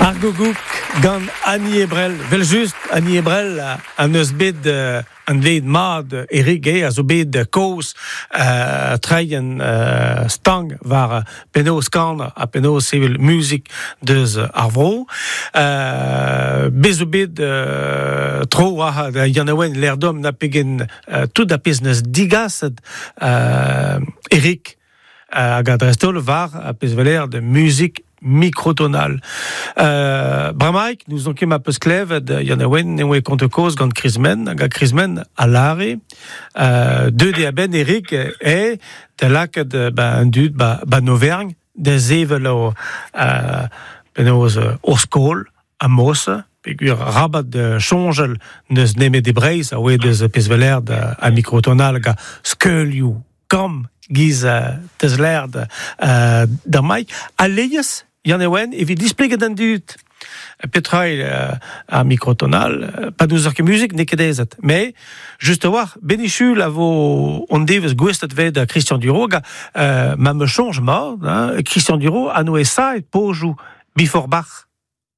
Argogouk gant Annie Ebrel. Vel just Annie Ebrel an eus bet an veid mad Erik a zo bet kaos treien stang war penaos kan a penaos sevel musik deus ar vro. Bez zo bet tro a Yannaouen l'erdom na pegen tout da pez neus digased Erik hag a drestol var a pez veler de musik microtonal. Bramaik, nous onkem a peus klevet Yannaouen ne oe kontekoz gant Krizmen, hag a Krizmen a lare. Deux de ben Erik de laket un dud Auvergne, de zevel o penaos o skol a mosa, pegur rabat de chongel neus nemet de breiz a oe deus pez veler a microtonal hag a skeulioù kam giz teus lerd da maik. A leies Yannaouen evit displeget an dut petrail a microtonal, pas nous ket musique ne ket ezet. Mais, just war, benichul a vo on devez gwestet ved Christian Duro, ma me change ma, Christian Duro a noe sa et pojou before Bach.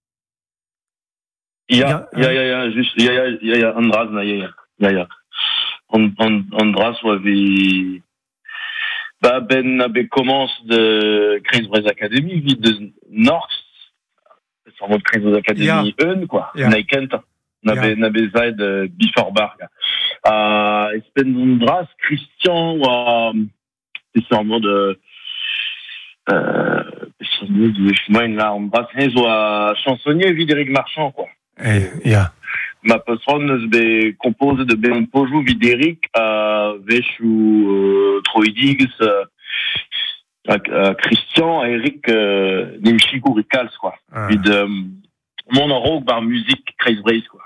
Ja, just, ja, Andras, ja. Andras wa vi... Ben commence de Kreisbreis Academy, vite de North, sans mot de Kreisbreis Academy, quoi. Naikent, n'abe zaid before bar. Espen Andras, Christian, c'est sans mot de chemin là, Andras, soit chansonnier, Vidéric Marchand, quoi. Ma postron neus be compose de ben pojou Vidéric vech ou Troidigs Christian Eric Nimchikou Ricals quoi. Vid mon rock bar musique Kreisbreis quoi.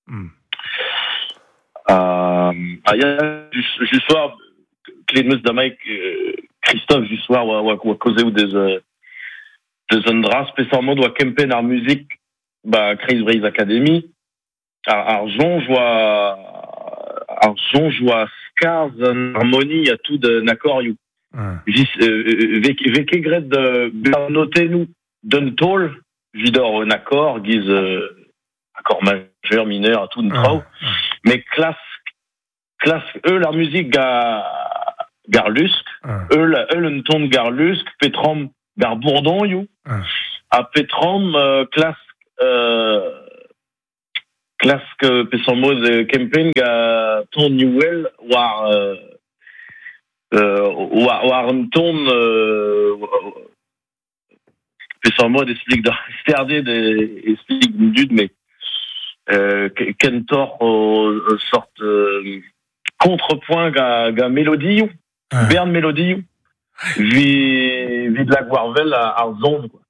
Ya juste soir Clémeus Damaik Christophe juste soir wa causer ou des andras pessamment doit kempen ar musique Kreisbreis Academy. Argent joa scars en harmonie à tout de n'accordion. Veke gret de noter nous d'un tol, vidor un accord, guise accord majeur, mineur, à tout de trau. Mais classe, la musique garlusque, un ton de garlusque, Petrom gar bourdon you. À Petrom classe que pesan moz kempen ga ton newell war un ton pesan moz explique da sterde explique dud mais kentor sorte contrepoint ga mélodie berne mélodie vid la gwarvel a zone quoi.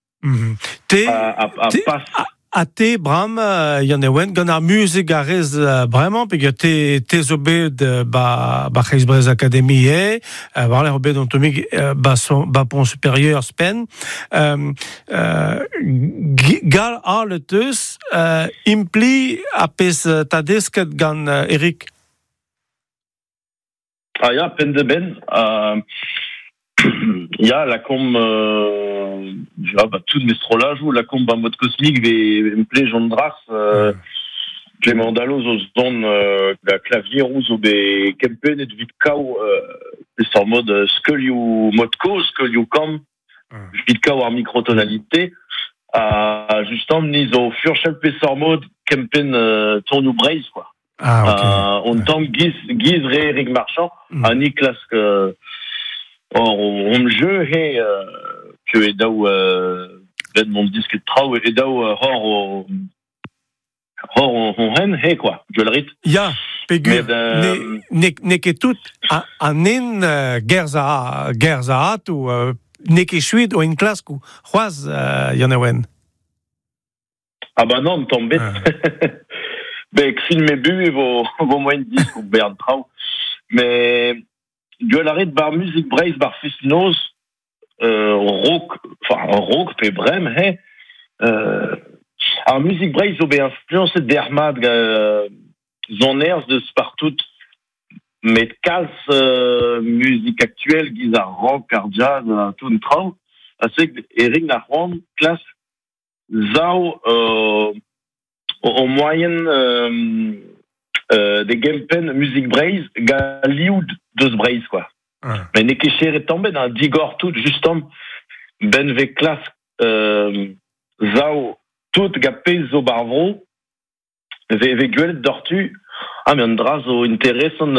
A te, Bram, Yannaouen, gant ar musik a rez bremañ, peg te zo bet ba Kreisbreis Academy war l'er bet ontomig ba pont supérieur spen. Gal a le teus impli a pez ta desket gant Erik? Ya, pen de ben. Ya, la com tout de mestrolage ou la com mode cosmique me plaît Jean Dras Clément Dalloz aux zone la clavier rouge au be kempen et vite kao c'est en mode skeulioù modco skeulioù kam vite kao ar microtonalité justement nis au furchel pesor mode kempen tournou braise quoi. On tente guise Eric Marchand à Niklas on jeu que edao ben mon disque de trau edao hor on hen quoi gueulerit ya pegur ne ket tout an gerza ou ne ket chuit o in klask ou c'hoaz Yannaouen. Non tombet ksin me bu vo moyen disque ou bern trau mais gueulerit bar musique Breis bar fistnoz rock pe brem ar musique Breis o be influence dermad zoners de spartout met kals musique actuelle giz ar rock ar jazz tout un trau a sek Eric na ron klas Zao, en moyenne, des gamepen musique braise, galioud de ce braise, quoi. Mais n'est que chez tombé dans Digor tout, justement, ben ve classe, Zao, tout gapé zo barvro, ve gueule d'ortu, mais un drazo intéressant,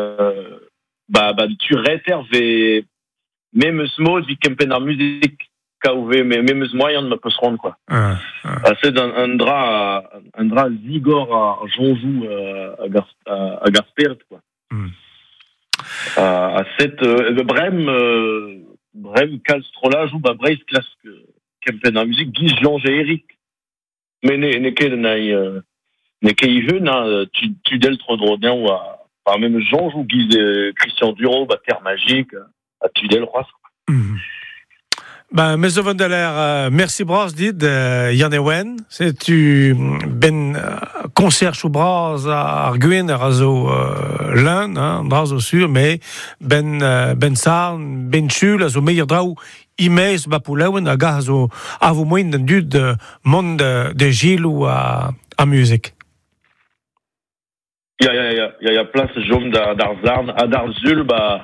tu réter ve, même ce mot, du campagne en musique, KV, mais même ce moyen de me peut se rendre, quoi. C'est un drap Zigor à Jonjou, à Gaspert, quoi. À cette, Brem, Calstrola, joue, Braise, classe, campagne en musique, Guy, Jean et Eric. Mais n'est qu'il jeune, tu del trop drôle, ou à même Jean joue, Guy, Christian Duro, Terre Magique, à Tudel, Roisse. Meso van der Leer, merci bras dit Yann Ewen. C'est tu concert sous bras à Arguin à Razo l'un, hein, bras au sûr, mais Ben Sarn, Ben Chul, à zo meilleur drau, Imeis, Bapulawen, à gazo, à vous moins d'un dud de monde de Gilles ou à musique. Il y a place jaune d'Arzarn, à Darzul,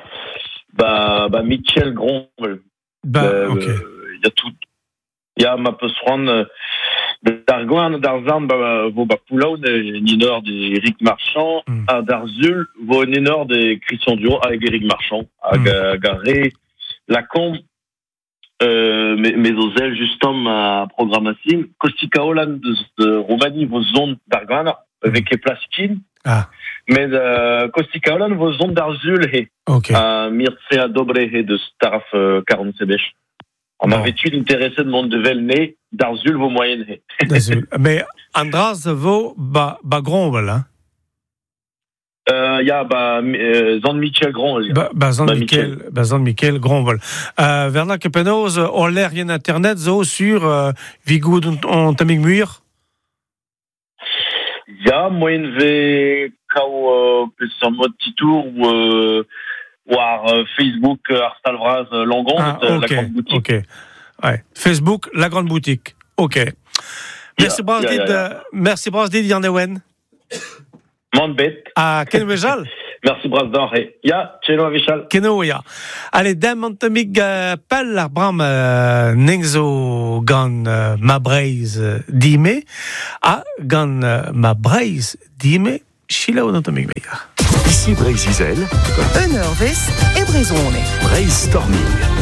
Michel Gromble. Ok. Il y a tout. Il y a ma pessoine d'Argoin, d'Arzarn, vos Bapoulaou, Ninor d'Éric Marchand, à Darzul, vos Ninor de Christian Duro, avec Éric Marchand, à Garé, Lacombe, mes osels, justement, à programmation, Kostika Holland de Roumanie, vos zones d'Argoin, avec les plastiques. Mais Kostika Holland, vos zones d'Arzul, Mircea Dobre de Staraf 40 Sebech. On avait étude intéressée de monde de Velné, d'Arzul, vos moyennes. Mais Andras, vos Gromble, hein? Il y a Zand Michel Gromble. Zand Michel Gromble. Verna Kepenoz, on l'air rien internet, zo sur Vigou en Tamig Muir. Il y a moyen de sur mode petit tour ou Facebook Arstalvraz Langon, la grande boutique. Ok. Ouais. Facebook, la grande boutique. Ok. Merci Brasdid Yann Ewen. Mandbet. À Ken Vejal. Merci Brasdor. Ya, Cheno Vejal. Keno ya. Allez, Montamig Pell Bram Nengzo gan ma braise dime. Gan ma braise dime. Chila ou Montamig Meia. Ici Braise Isel. Unervest et Braisonne. Braise Storming.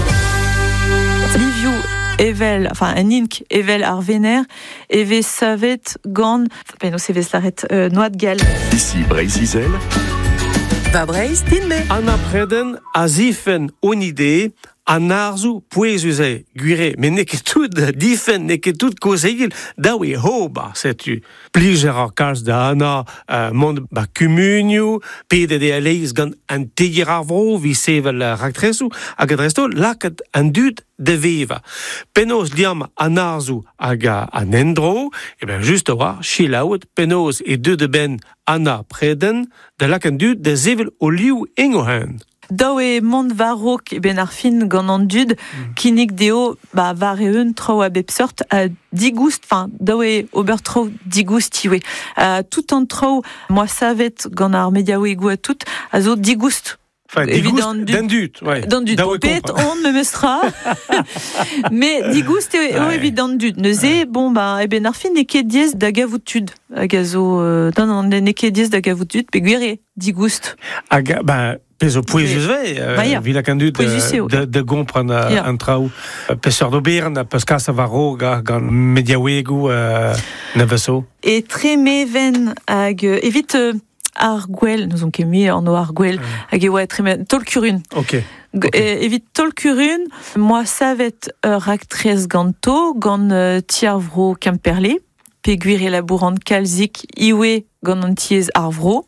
Liviu Evel, enfin Nink Evel Arvener, Eve Savet Gand, no Eve Saret Noad Gal. Ici Braise Isel. Va Braise Tinme. Anna Preden azifen unide anarzu puezuze guire mais n'est que tout difen n'est que tout coseil dawi hoba c'est tu plusieurs cas d'Anna monde communio pede allies gan antigiravro vi sevel ractresu agadresto lacat andut de viva penos diam anarzu aga anendro et bien juste voir chilaut penos et deux de ben Anna Preden de l'acandut de zevel oliu ingohen. Dawe mont varok ben arfin gant an dud, kinik deo vareun trao a bepsort a digoust, enfin dawe ober trao digoust iwe. Tout an trao, moi savet gant ar mediawe ego a tout, a zo digoust. Enfin, digoust d'andut, ouais. D'andut, pet on me mestra, mais digoust eo evit d'andut. Neuze, e ben arfin ne ket diez da gavoutud, a gazo, ne ket diez da gavoutud, pe guire, digoust. Peso puezuze, vila candut de gompran un trau. Pesor d'obern, pesca savaro gan mediawegu neveso. Et très meven hag evit Arguel, nous on kemi en Arguel, hag ouais très tolkurun. Ok. Evit tolkurun, moi savet ractres ganto gan tiarvro Camperlé, pe guire labourant kalzik iwe gan antiez arvro.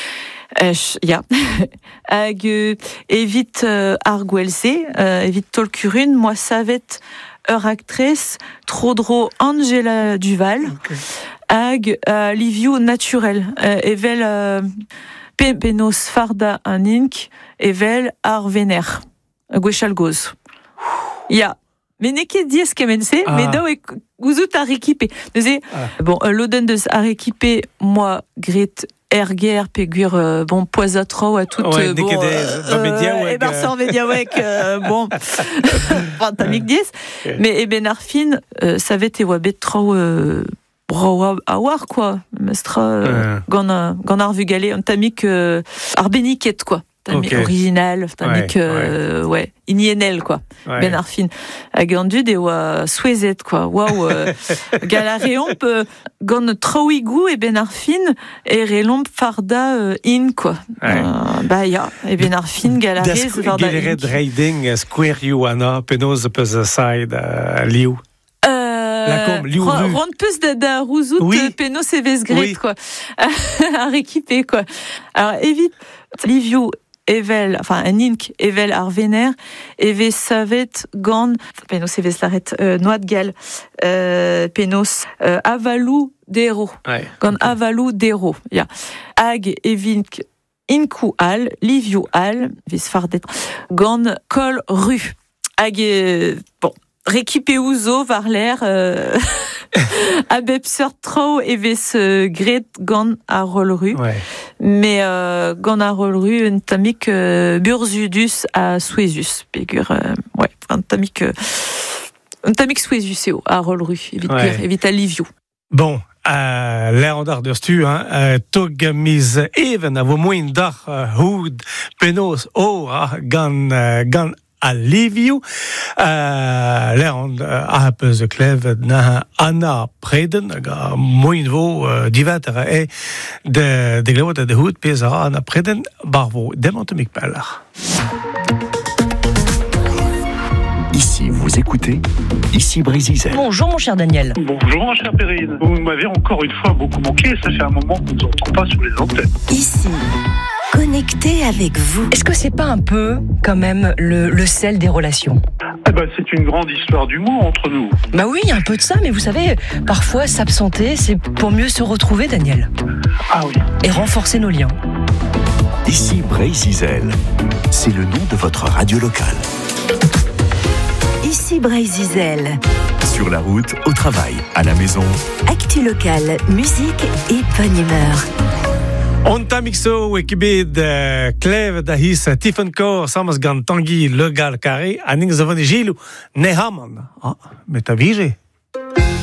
Hag evit Arguelse, evit tolkurun, moi savet actrice Trodro Angela Duval, hag Liviu naturel, evel penos farda anink, evel arvener, gwechal goz. Ya, mais ne ket dies kemense, mais daou Gouzout a rééquipé. Bon, l'Oden de a rééquipé, moi, Gret, Erguer, Pégur, bon, Poisatro, à toute, ouais, bon, Eberson Mediawek, bon, Pantamik 10. Mais Eben Arfin, ça avait été Wabet trop, Brawa Awar, quoi. Mestra, Gant Arvu Galé, un tamik, Arbeniket, quoi. Tamik original, tamik, ouais, inienel, quoi. Ouais. Ben Arfin. Agandud et wa Suezet, quoi. Waouh, Galaréomp, Gant Troigou et Ben Arfin, et Relomp Farda, in, quoi. Bah, ya, et Ben Arfin, Galaré, Farda. Galeret Raiding, Square Yuana, Penos, Side, Liu. Rond plus de Rouzout, oui. Péno et Vesgret, oui. Quoi. À rééquiper, quoi. Alors, évite, Liviu, Evel, enfin, Nink, Evel, Arvener, Eve Savet, Gand, Pénos et Veslaret, Noix de Galles, Pénos, Avalou, Dero. Gand Avalou, Dero. Ya. Ag, Evink, Inku Al, Liviu Al, Vesfardet, Gand, Col, Rue. Ag, bon. Rééquipé Ouzo, Varler, Abepseur Trau et Ves Gret Gant à Rolleru. Ouais. Mais Gant à Rolleru, un tamik Burzudus à Suezus. Pégur, ouais, un tamik Suezus à Rolleru. Évite à Liviu. Bon. L'air d'Ardestu, tog mis even a vo moin d'ar houd penos gan a Liviu. L'air a peus klev na Anna Preden, a moin vo divet de glewot de houd pez a Anna Preden barvo demantomik peller. Ici, vous écoutez Ici Brésil. Bonjour mon cher Daniel. Bonjour mon cher Perrine. Vous m'avez encore une fois beaucoup manqué, ça fait un moment qu'on ne vous entend pas sur les antennes. Ici, connecté avec vous. Est-ce que c'est pas un peu quand même le sel des relations ? Eh ben, c'est une grande histoire d'humour entre nous. Bah oui, il y a un peu de ça, mais vous savez, parfois s'absenter, c'est pour mieux se retrouver, Daniel. Ah oui. Et renforcer nos liens. Ici Brésil, c'est le nom de votre radio locale. Ici Brésil. Sur la route, au travail, à la maison. Actu locale, musique et bonne humeur. On tamixo ekibed klev da his Stephen Kor samas gant Tanguy Le Gal Carré aning zavon Gilou Nehaman. Ah, mais t'as vigé.